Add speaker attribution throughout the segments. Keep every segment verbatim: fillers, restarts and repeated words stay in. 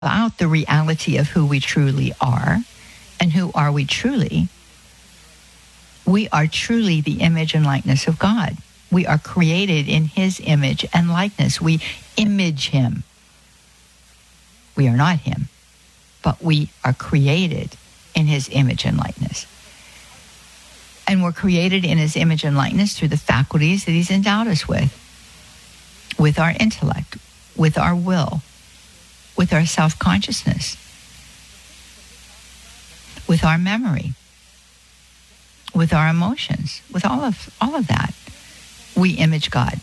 Speaker 1: out the reality of who we truly are. And who are we truly? We are truly the image and likeness of God. We are created in his image and likeness. We image him. We are not him, but we are created in his image and likeness. And we're created in his image and likeness through the faculties that he's endowed us with, with our intellect, with our will, with our self-consciousness, with our memory, with our emotions, with all of all of that. We image God.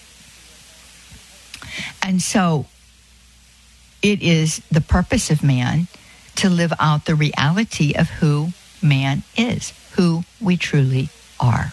Speaker 1: And so it is the purpose of man to live out the reality of who man is, who we truly are.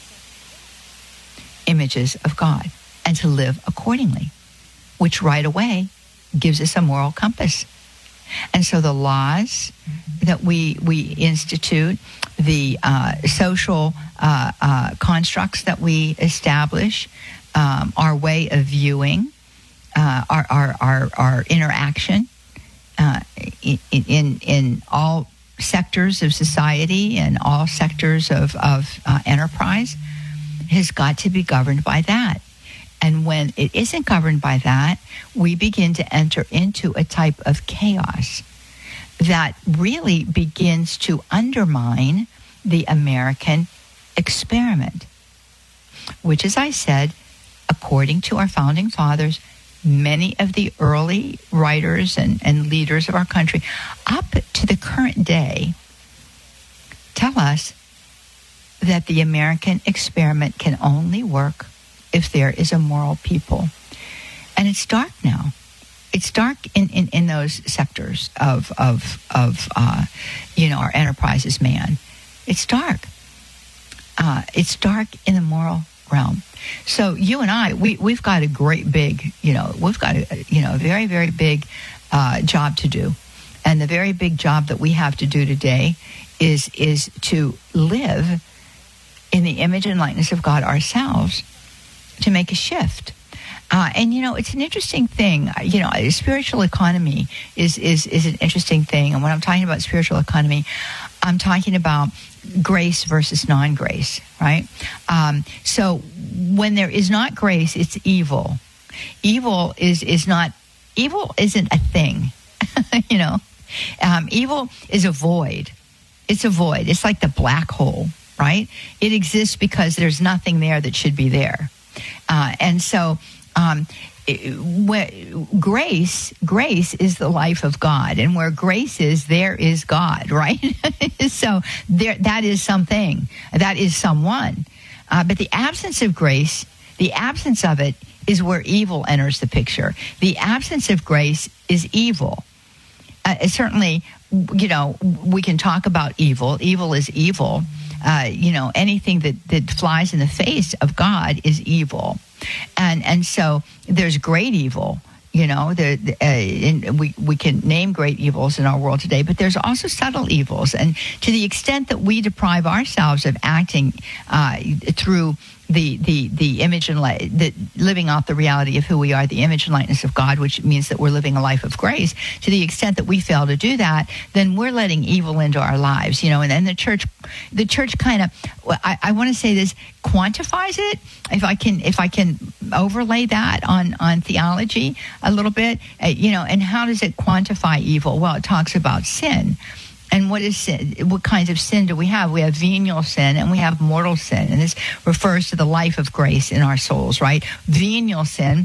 Speaker 1: Images of God, and to live accordingly, which right away gives us a moral compass. And so the laws that we we institute, the uh, social uh, uh, constructs that we establish, um, our way of viewing, uh, our, our our our interaction uh, in, in in all sectors of society and all sectors of of uh, enterprise has got to be governed by that. And when it isn't governed by that, we begin to enter into a type of chaos that really begins to undermine the American experiment, which, as I said, according to our founding fathers, many of the early writers and, and leaders of our country, up to the current day, tell us that the American experiment can only work if there is a moral people. And it's dark now. It's dark in, in, in those sectors of, of, of uh, you know, our enterprise as man. It's dark. Uh, it's dark in the moral realm. So you and I, we, we've got a great big, you know, we've got a, you know, a very, very big uh, job to do. And the very big job that we have to do today is, is to live in the image and likeness of God ourselves, to make a shift. Uh, and, you know, it's an interesting thing. You know, spiritual economy is, is, is an interesting thing. And when I'm talking about spiritual economy, I'm talking about grace versus non-grace, right? Um, so when there is not grace, it's evil. Evil is, is not, evil isn't a thing, you know. Um, evil is a void. It's a void. It's like the black hole, right? It exists because there's nothing there that should be there. Uh, and so um, it, where, grace, grace is the life of God. And where grace is, there is God, right? So there, that is something. That is someone. Uh, but the absence of grace, the absence of it is where evil enters the picture. The absence of grace is evil. Uh, certainly, you know, we can talk about evil. Evil is evil. Uh, you know, anything that, that flies in the face of God is evil. And and so there's great evil, you know, the, the, uh, and we, we can name great evils in our world today, but there's also subtle evils. And to the extent that we deprive ourselves of acting uh, through the the the image and light, the living out the reality of who we are, the image and likeness of God, which means that we're living a life of grace. To the extent that we fail to do that, then we're letting evil into our lives, you know. And then the church, the church kind of, I, I want to say this, quantifies it. If I can, if I can overlay that on on theology a little bit, uh, you know. And how does it quantify evil? Well, it talks about sin. And what is sin? What kinds of sin do we have? We have venial sin and we have mortal sin. And this refers to the life of grace in our souls, right? Venial sin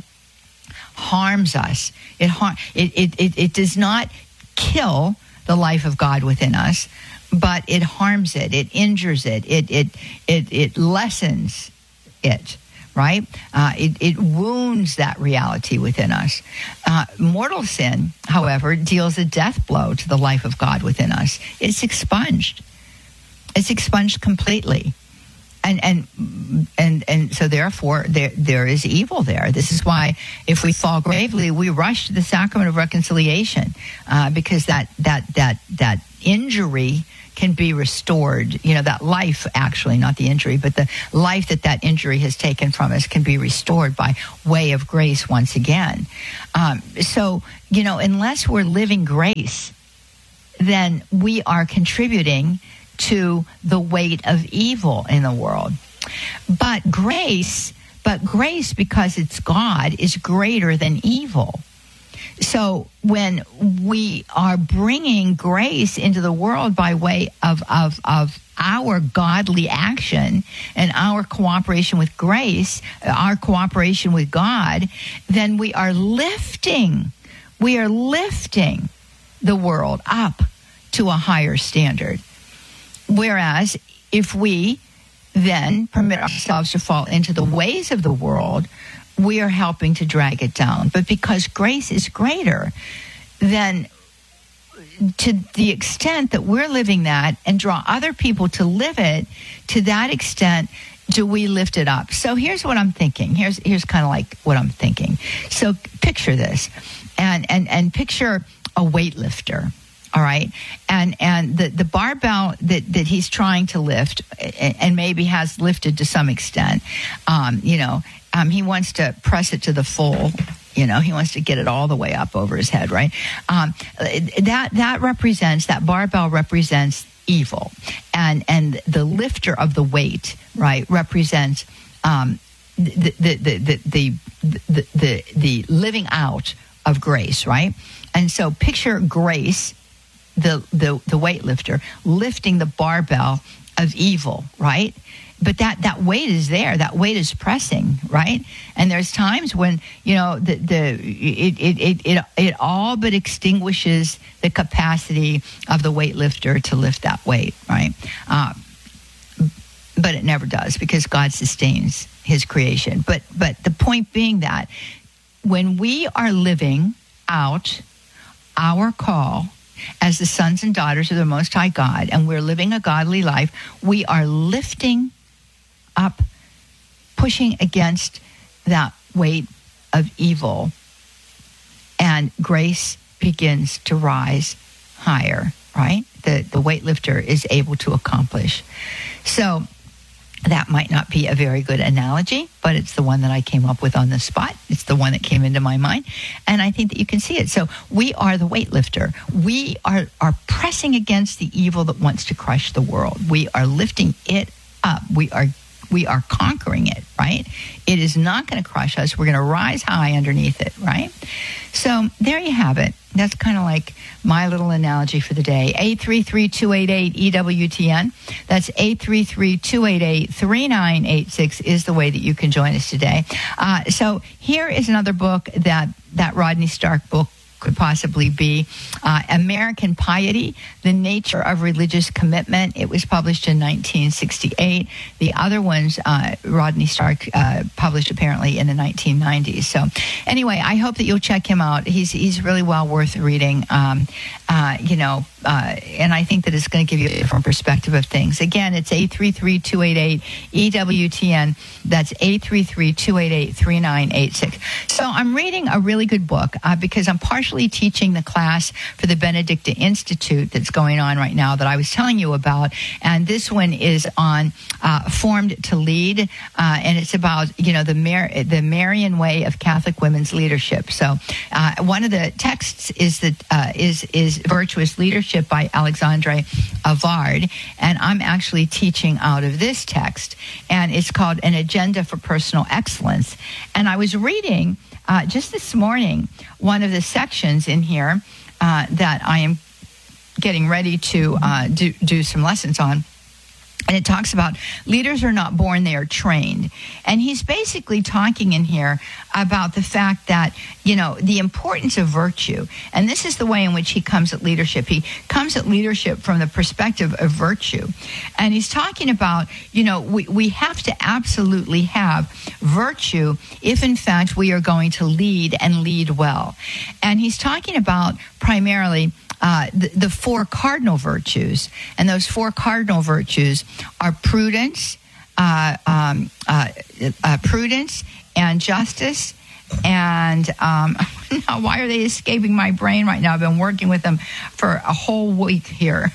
Speaker 1: harms us. It, har- it, it, it, it does not kill the life of God within us, but it harms it. It injures it. It, it, it, it lessens it. Right? Uh, it, it wounds that reality within us. Uh, mortal sin, however, deals a death blow to the life of God within us. It's expunged. It's expunged completely. And and and and so therefore there there is evil there. This is why if we fall gravely, we rush to the sacrament of reconciliation, uh, because that that that that injury can be restored. You know, that life, actually, not the injury, but the life that that injury has taken from us can be restored by way of grace once again. Um, so, you know, unless we're living grace, then we are contributing to the weight of evil in the world. But grace, but grace, because it's God, is greater than evil. So when we are bringing grace into the world by way of, of, of our godly action and our cooperation with grace, our cooperation with God, then we are lifting, we are lifting the world up to a higher standard. Whereas if we then permit ourselves to fall into the ways of the world, we are helping to drag it down. But because grace is greater, then to the extent that we're living that and draw other people to live it, to that extent do we lift it up. So here's what I'm thinking. Here's here's kind of like what I'm thinking. So picture this, and and and picture a weightlifter. All right. And and the, the barbell that, that he's trying to lift, and maybe has lifted to some extent, um, you know, um, he wants to press it to the full, you know, he wants to get it all the way up over his head, right? Um, that that represents, that barbell represents evil. And and the lifter of the weight, right, represents um, the, the, the, the, the, the, the, the living out of grace, right? And so picture grace, the, the, the weightlifter, lifting the barbell of evil, right? But that, that weight is there. That weight is pressing, right? And there's times when, you know, the, the it, it, it, it, it all but extinguishes the capacity of the weightlifter to lift that weight, right? Uh, but it never does, because God sustains his creation. But but the point being that when we are living out our call as the sons and daughters of the Most High God, and we're living a godly life, we are lifting up, pushing against that weight of evil, and grace begins to rise higher, right? The, the weightlifter is able to accomplish. So that might not be a very good analogy, but it's the one that I came up with on the spot. It's the one that came into my mind, and I think that you can see it. So we are the weightlifter. We are, are pressing against the evil that wants to crush the world. We are lifting it up. We are we are conquering it, right? It is not going to crush us. We're going to rise high underneath it, right? So there you have it. That's kind of like my little analogy for the day. eight three three, two eight eight, E W T N. That's eight three three, two eight eight, three nine eight six is the way that you can join us today. Uh, so here is another book that that Rodney Stark book could possibly be, uh, American Piety, The Nature of Religious Commitment. It was published in nineteen sixty-eight. The other ones, uh, Rodney Stark uh, published apparently in the nineteen nineties. So anyway, I hope that you'll check him out. He's he's really well worth reading, um, uh, you know, uh, and I think that it's going to give you a different perspective of things. Again, it's eight three three, two eight eight, E W T N. That's eight three three, two eight eight, three nine eight six. So I'm reading a really good book uh, because I'm partially teaching the class for the Benedicta Institute that's going on right now that I was telling you about. And this one is on uh, Formed to Lead, uh, and it's about, you know, the Mar- the Marian way of Catholic women's leadership. So uh, one of the texts is that uh, is is Virtuous Leadership by Alexandre Avard, and I'm actually teaching out of this text, and it's called An Agenda for Personal Excellence. And I was reading uh, just this morning one of the sections in here uh, that I am getting ready to uh, do, do some lessons on. And it talks about leaders are not born, they are trained. And he's basically talking in here about the fact that, you know, the importance of virtue. And this is the way in which he comes at leadership. He comes at leadership from the perspective of virtue. And he's talking about, you know, we, we have to absolutely have virtue if, in fact, we are going to lead and lead well. And he's talking about primarily Uh, the, the four cardinal virtues. And those four cardinal virtues are prudence, uh, um, uh, uh, prudence and justice, and um, Now, why are they escaping my brain right now? I've been working with them for a whole week here.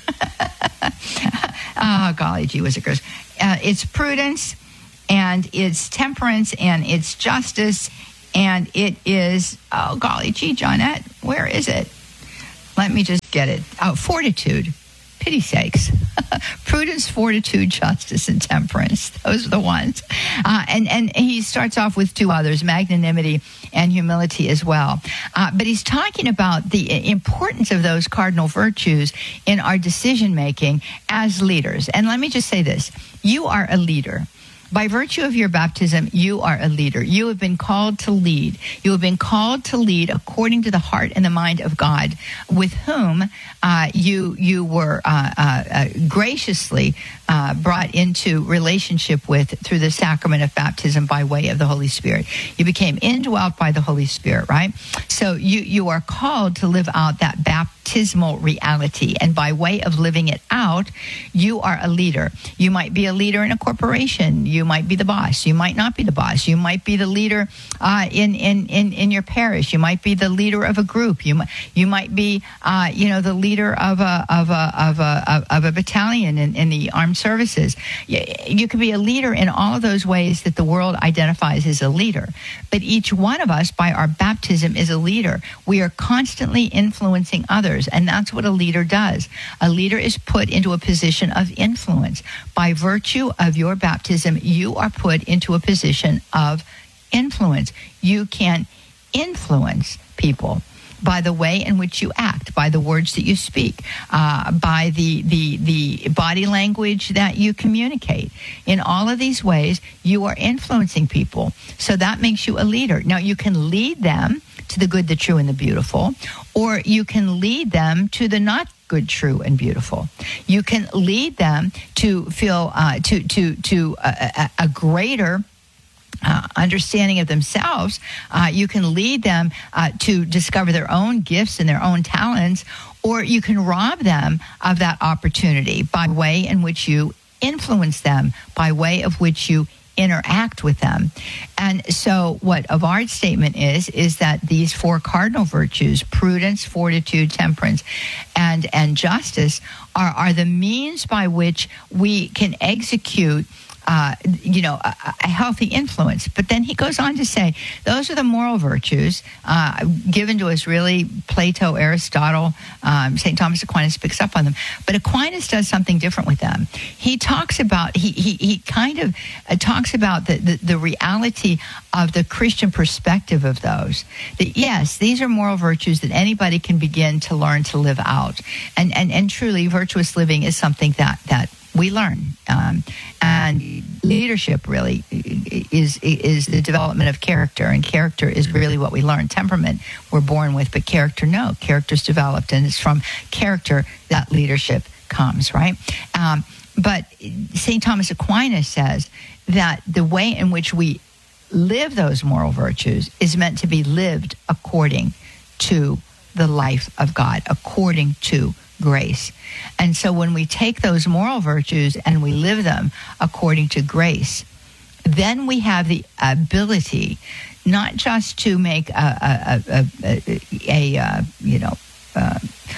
Speaker 1: Oh, golly gee whizzikers. Uh, it's prudence, and it's temperance, and it's justice, and it is, oh, golly gee, Johnette, where is it? Let me just get it. Oh, fortitude. Pity sakes. Prudence, fortitude, justice, and temperance. Those are the ones. Uh, and, and he starts off with two others, magnanimity and humility as well. Uh, but he's talking about the importance of those cardinal virtues in our decision-making as leaders. And let me just say this. You are a leader. By virtue of your baptism, you are a leader. You have been called to lead. You have been called to lead according to the heart and the mind of God, with whom uh, you you were uh, uh, uh, graciously uh, brought into relationship with through the sacrament of baptism by way of the Holy Spirit. You became indwelt by the Holy Spirit, right? So you, you are called to live out that baptismal reality. And by way of living it out, you are a leader. You might be a leader in a corporation. You might be the boss. You might not be the boss. You might be the leader uh, in, in, in, in your parish. You might be the leader of a group. You might, you might be, uh, you know, the leader of a, of a, of a, of a battalion in, in the armed services. You, you could be a leader in all of those ways that the world identifies as a leader. But each one of us, by our baptism, is a leader. We are constantly influencing others, and that's what a leader does. A leader is put into a position of influence. By virtue of your baptism, you are put into a position of influence. You can influence people by the way in which you act, by the words that you speak, uh, by the, the, the body language that you communicate. In all of these ways, you are influencing people. So that makes you a leader. Now, you can lead them to the good, the true, and the beautiful, or you can lead them to the not good, true, and beautiful. You can lead them to feel, uh, to, to, to a, a, a greater Uh, understanding of themselves. Uh, you can lead them uh, to discover their own gifts and their own talents, or you can rob them of that opportunity by way in which you influence them, by way of which you interact with them. And so what Avard's statement is, is that these four cardinal virtues, prudence, fortitude, temperance, and, and justice, are, are the means by which we can execute Uh, you know, a, a healthy influence. But then he goes on to say, those are the moral virtues uh, given to us, really, Plato, Aristotle, um, Saint Thomas Aquinas picks up on them. But Aquinas does something different with them. He talks about, he he, he kind of uh, talks about the, the, the reality of the Christian perspective of those. That, yes, these are moral virtues that anybody can begin to learn to live out. And, and, and truly, virtuous living is something that, that we learn. Um, and leadership really is is the development of character, and character is really what we learn. Temperament we're born with, but character, no. Character's developed, and it's from character that leadership comes, right? Um, but Saint Thomas Aquinas says that the way in which we live those moral virtues is meant to be lived according to the life of God, according to grace. And so when we take those moral virtues and we live them according to grace, then we have the ability not just to make a, a, a, a, a, a you know, uh,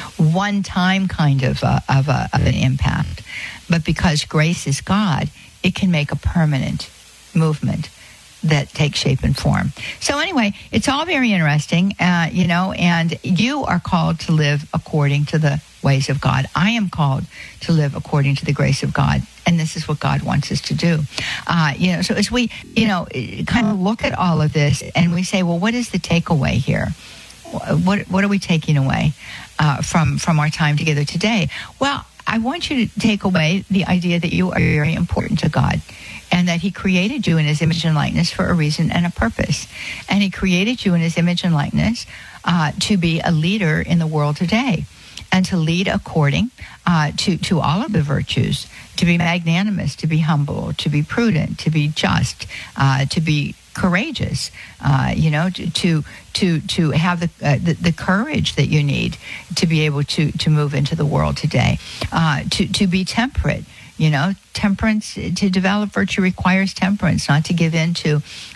Speaker 1: one-time kind of, uh, of, a, of an impact, but because grace is God, it can make a permanent movement that takes shape and form. So anyway, it's all very interesting, uh, you know, and you are called to live according to the ways of God. I am called to live according to the grace of God, and this is what God wants us to do. Uh, you know, so as we, you know, kind of look at all of this, and we say, well, what is the takeaway here? What what are we taking away uh, from from our time together today? Well, I want you to take away the idea that you are very important to God, and that he created you in his image and likeness for a reason and a purpose. And he created you in his image and likeness uh, to be a leader in the world today, and to lead according uh, to, to all of the virtues, to be magnanimous, to be humble, to be prudent, to be just, uh, to be courageous, uh, you know, to to to, to have the, uh, the the courage that you need to be able to, to move into the world today, uh, to, to be temperate. You know, temperance, to develop virtue requires temperance, not to give in to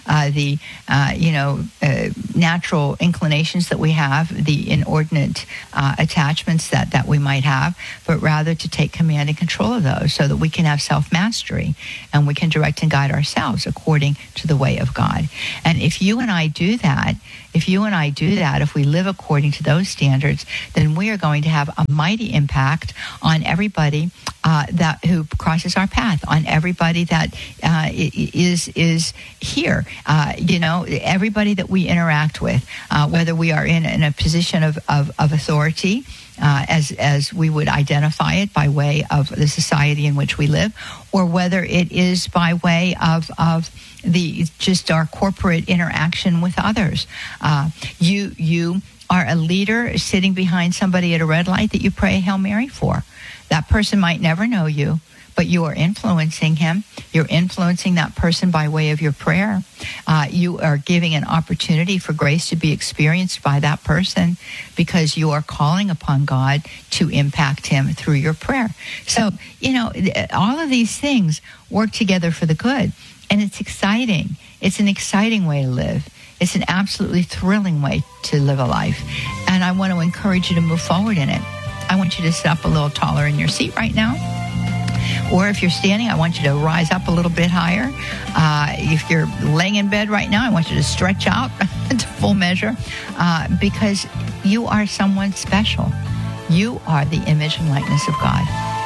Speaker 1: uh, the, uh, you know, uh, natural inclinations that we have, the inordinate uh, attachments that, that we might have, but rather to take command and control of those so that we can have self-mastery and we can direct and guide ourselves according to the way of God. And if you and I do that, if you and I do that, if we live according to those standards, then we are going to have a mighty impact on everybody uh, that who crosses our path, on everybody that uh, is is here. Uh, you know, everybody that we interact with, uh, whether we are in, in a position of, of, of authority, Uh, as as we would identify it by way of the society in which we live, or whether it is by way of of the just our corporate interaction with others. Uh, you you are a leader sitting behind somebody at a red light that you pray Hail Mary for. That person might never know you, but you are influencing him. You're influencing that person by way of your prayer. Uh, you are giving an opportunity for grace to be experienced by that person because you are calling upon God to impact him through your prayer. So, you know, all of these things work together for the good. And it's exciting. It's an exciting way to live. It's an absolutely thrilling way to live a life. And I want to encourage you to move forward in it. I want you to sit up a little taller in your seat right now. Or if you're standing, I want you to rise up a little bit higher. Uh, if you're laying in bed right now, I want you to stretch out to full measure uh, because you are someone special. You are the image and likeness of God.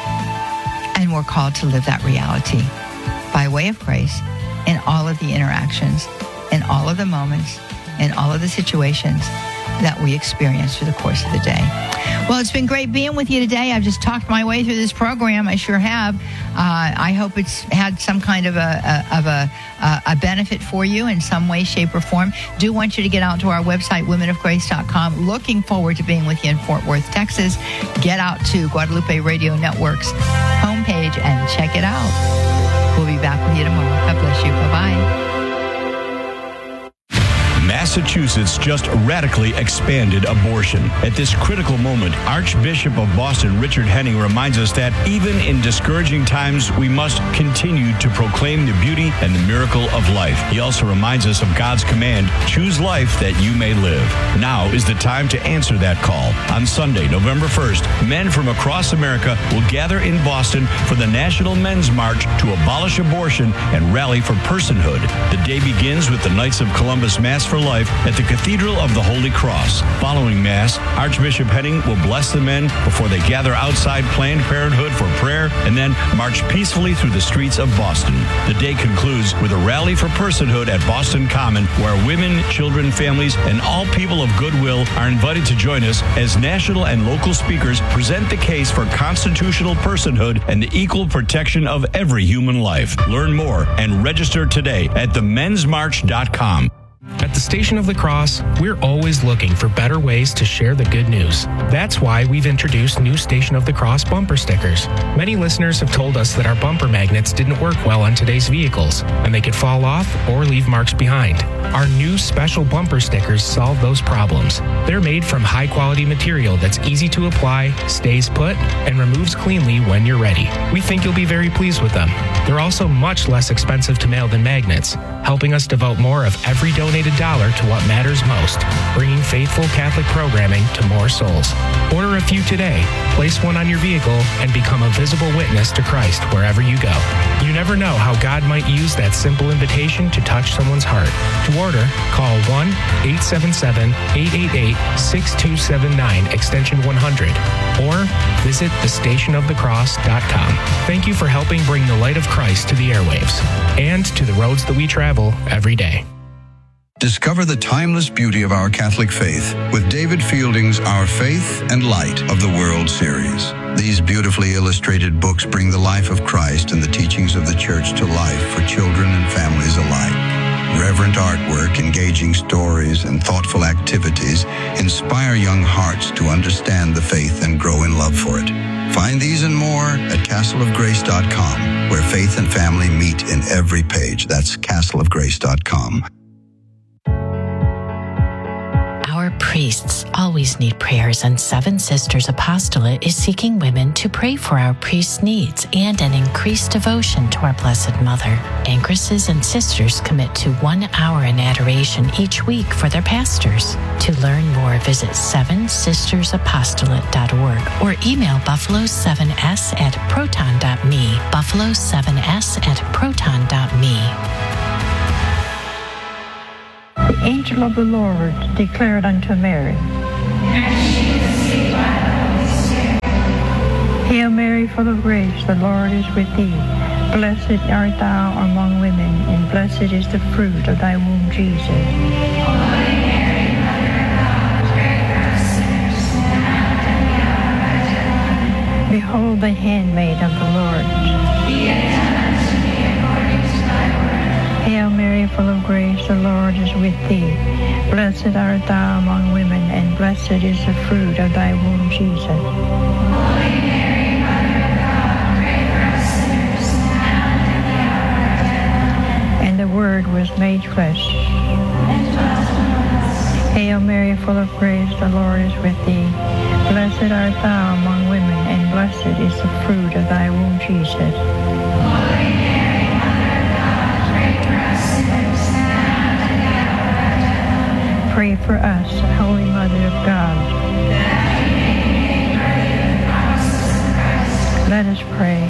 Speaker 1: And we're called to live that reality by way of grace in all of the interactions, in all of the moments, in all of the situations that we experience through the course of the day. Well, it's been great being with you today. I've just talked my way through this program. I sure have. Uh, I hope it's had some kind of a, a of a, a benefit for you in some way, shape, or form. Do want you to get out to our website, women of grace dot com. Looking forward to being with you in Fort Worth, Texas. Get out to Guadalupe Radio Network's homepage and check it out. We'll be back with you tomorrow. God bless you. Bye-bye.
Speaker 2: Massachusetts just radically expanded abortion. At this critical moment, Archbishop of Boston, Richard Henning, reminds us that even in discouraging times, we must continue to proclaim the beauty and the miracle of life. He also reminds us of God's command, choose life that you may live. Now is the time to answer that call. On Sunday, November first, men from across America will gather in Boston for the National Men's March to abolish abortion and rally for personhood. The day begins with the Knights of Columbus Mass for Life at the Cathedral of the Holy Cross. Following Mass, Archbishop Henning will bless the men before they gather outside Planned Parenthood for prayer and then march peacefully through the streets of Boston. The day concludes with a rally for personhood at Boston Common, where women, children, families, and all people of goodwill are invited to join us as national and local speakers present the case for constitutional personhood and the equal protection of every human life. Learn more and register today at the mens march dot com.
Speaker 3: At the Station of the Cross, we're always looking for better ways to share the good news. That's why we've introduced new Station of the Cross bumper stickers. Many listeners have told us that our bumper magnets didn't work well on today's vehicles, and they could fall off or leave marks behind. Our new special bumper stickers solve those problems. They're made from high-quality material that's easy to apply, stays put, and removes cleanly when you're ready. We think you'll be very pleased with them. They're also much less expensive to mail than magnets, helping us devote more of every donated dollar to what matters most, bringing faithful Catholic programming to more souls. Order a few today, place one on your vehicle, and become a visible witness to Christ wherever you go. You never know how God might use that simple invitation to touch someone's heart. To order, call one eight seven seven, eight eight eight, six two seven nine, extension one hundred, or visit the station of the cross dot com. Thank you for helping bring the light of Christ to the airwaves and to the roads that we travel every day.
Speaker 4: Discover the timeless beauty of our Catholic faith with David Fielding's Our Faith and Light of the World series. These beautifully illustrated books bring the life of Christ and the teachings of the Church to life for children and families alike. Reverent artwork, engaging stories, and thoughtful activities inspire young hearts to understand the faith and grow in love for it. Find these and more at castle of grace dot com, where faith and family meet in every page. That's castle of grace dot com.
Speaker 1: Our pre
Speaker 5: priests always need prayers, and Seven Sisters Apostolate is seeking women to pray for our priests' needs and an increased devotion to our Blessed Mother. Ancresses and sisters commit to one hour in adoration each week for their pastors. To learn more, visit seven sisters apostolate dot org or email buffalo seven s at proton dot me, buffalo seven s at proton dot me.
Speaker 6: The angel of the Lord declared unto Mary, Hail Mary, full of grace, the Lord is with thee. Blessed art thou among women, and blessed is the fruit of thy womb, Jesus. Holy Mary, Mother of God, pray for us sinners, now and at the hour of our death. Behold the handmaid of the Lord. Be it done unto me according to thy word. Hail Mary, full of grace, the Lord is with thee. Blessed art thou among women, and blessed is the fruit of thy womb, Jesus. Holy Mary, Mother of God, pray for us sinners, now and at the hour of our death. And the Word was made flesh. And dwelt among us. Hail Mary, full of grace, the Lord is with thee. Blessed art thou among women, and blessed is the fruit of thy womb, Jesus. Holy Mary, Mother of God, pray for us sinners, now and at the hour of our death. Pray for us, Holy Mother of God. That we may be made worthy of the promises of Christ. Let us pray.